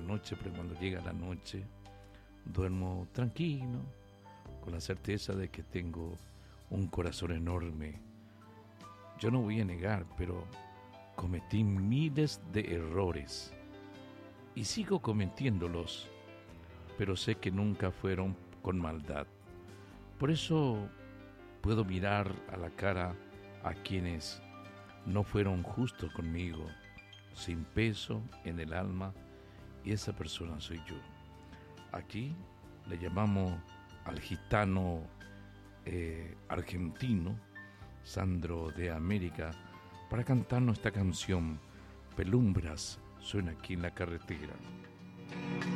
noche, pero cuando llega la noche duermo tranquilo, con la certeza de que tengo un corazón enorme. Yo no voy a negar, pero cometí miles de errores y sigo cometiéndolos, pero sé que nunca fueron con maldad. Por eso puedo mirar a la cara a quienes no fueron justos conmigo, sin peso en el alma, y esa persona soy yo. Aquí le llamamos al gitano argentino, Sandro de América, para cantarnos esta canción, Pelumbras, suena aquí en la carretera.